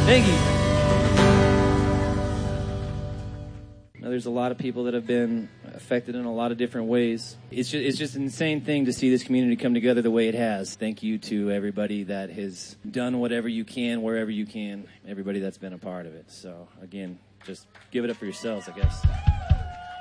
Thank you. Now, there's a lot of people that have been affected in a lot of different ways. It's just an insane thing to see this community come together the way it has. Thank you to everybody that has done whatever you can, wherever you can, everybody that's been a part of it. So, again, just give it up for yourselves, I guess.